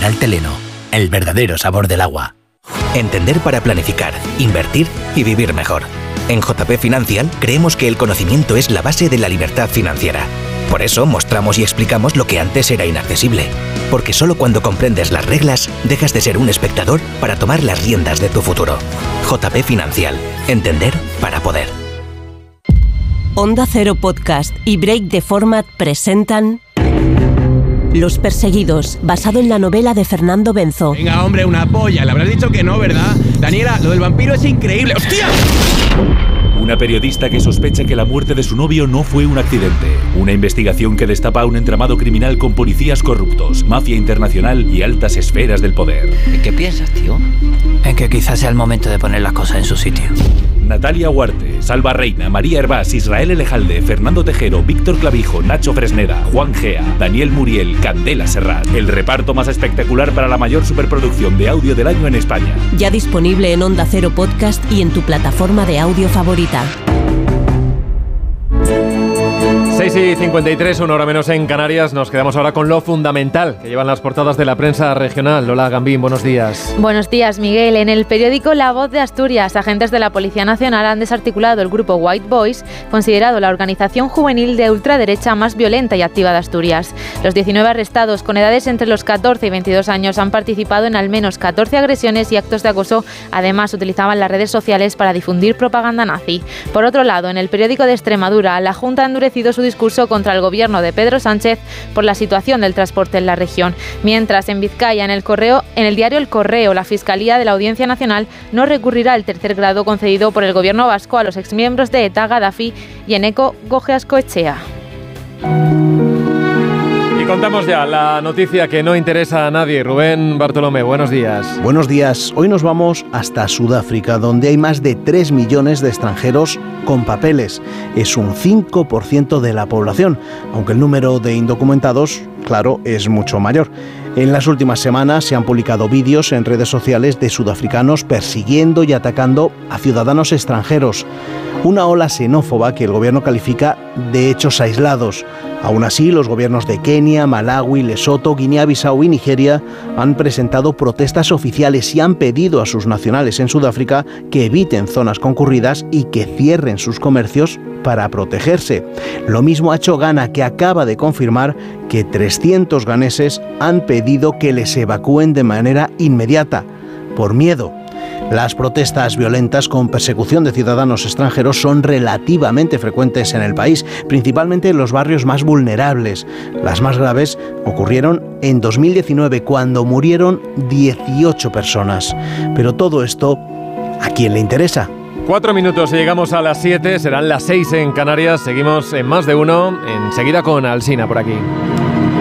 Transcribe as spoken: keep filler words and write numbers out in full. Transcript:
Mineral Teleno, el verdadero sabor del agua. Entender para planificar, invertir y vivir mejor. En J P Financial creemos que el conocimiento es la base de la libertad financiera. Por eso mostramos y explicamos lo que antes era inaccesible. Porque solo cuando comprendes las reglas, dejas de ser un espectador para tomar las riendas de tu futuro. J P Financial. Entender para poder. Onda Cero Podcast y Break the Format presentan Los Perseguidos, basado en la novela de Fernando Benzo. Venga, hombre, una polla. Le habrás dicho que no, ¿verdad? Daniela, lo del vampiro es increíble. ¡Hostia! Una periodista que sospecha que la muerte de su novio no fue un accidente. Una investigación que destapa un entramado criminal con policías corruptos, mafia internacional y altas esferas del poder. ¿En qué piensas, tío? En que quizás sea el momento de poner las cosas en su sitio. Natalia Huarte, Salva Reina, María Hervás, Israel Elejalde, Fernando Tejero, Víctor Clavijo, Nacho Fresneda, Juan Gea, Daniel Muriel, Candela Serrat. El reparto más espectacular para la mayor superproducción de audio del año en España. Ya disponible en Onda Cero Podcast y en tu plataforma de audio favorita. seis y cincuenta y tres, una hora menos en Canarias. Nos quedamos ahora con lo fundamental que llevan las portadas de la prensa regional. Lola Gambín, buenos días. Buenos días, Miguel. En el periódico La Voz de Asturias, agentes de la Policía Nacional han desarticulado el grupo White Boys, considerado la organización juvenil de ultraderecha más violenta y activa de Asturias. Los diecinueve arrestados con edades entre los catorce y veintidós años han participado en al menos catorce agresiones y actos de acoso. Además, utilizaban las redes sociales para difundir propaganda nazi. Por otro lado, en el periódico de Extremadura, la Junta ha endurecido su discurso contra el gobierno de Pedro Sánchez por la situación del transporte en la región. Mientras, en Vizcaya, en el correo, en el diario El Correo, la Fiscalía de la Audiencia Nacional no recurrirá al tercer grado concedido por el gobierno vasco a los exmiembros de ETA, Gaddafi y Eneko Goicoechea. Y contamos ya la noticia que no interesa a nadie. Rubén Bartolomé, buenos días. Buenos días. Hoy nos vamos hasta Sudáfrica, donde hay más de tres millones de extranjeros con papeles. Es un cinco por ciento de la población, aunque el número de indocumentados, claro, es mucho mayor. En las últimas semanas se han publicado vídeos en redes sociales de sudafricanos persiguiendo y atacando a ciudadanos extranjeros. Una ola xenófoba que el gobierno califica de hechos aislados. Aún así, los gobiernos de Kenia, Malawi, Lesoto, Guinea-Bissau y Nigeria han presentado protestas oficiales y han pedido a sus nacionales en Sudáfrica que eviten zonas concurridas y que cierren sus comercios para protegerse. Lo mismo ha hecho Ghana, que acaba de confirmar que trescientos ganeses han pedido que les evacúen de manera inmediata, por miedo. Las protestas violentas con persecución de ciudadanos extranjeros son relativamente frecuentes en el país, principalmente en los barrios más vulnerables. Las más graves ocurrieron en dos mil diecinueve, cuando murieron dieciocho personas. Pero todo esto, ¿a quién le interesa? Cuatro minutos y llegamos a las siete, serán las seis en Canarias. Seguimos en Más de Uno, enseguida con Alsina por aquí.